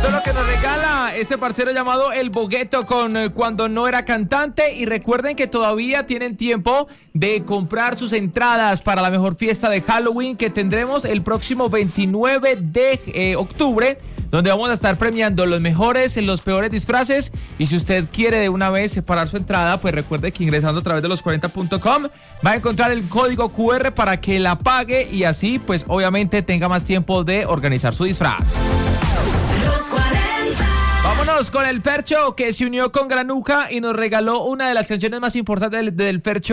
Eso es lo que nos regala este parcero llamado El Bogueto con Cuando no era cantante. Y recuerden que todavía tienen tiempo de comprar sus entradas para la mejor fiesta de Halloween que tendremos el próximo 29 de octubre, donde vamos a estar premiando los mejores, los peores disfraces. Y si usted quiere de una vez separar su entrada, pues recuerde que ingresando a través de los40.com va a encontrar el código QR para que la pague y así pues obviamente tenga más tiempo de organizar su disfraz. Vámonos con el Fercho, que se unió con Granuja y nos regaló una de las canciones más importantes del Fercho.